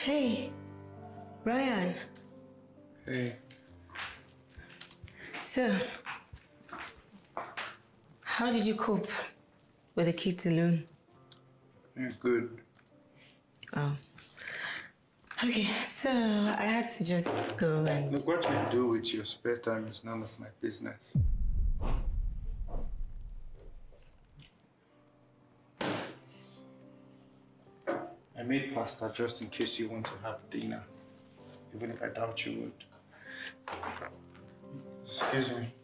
Hey, Ryan. Hey. So, how did you cope with the kids alone? Yeah, good. Oh. Okay, so I had to just go and... Look, what you do with your spare time is none of my business. I made pasta just in case you want to have dinner, even if I doubt you would. Excuse me.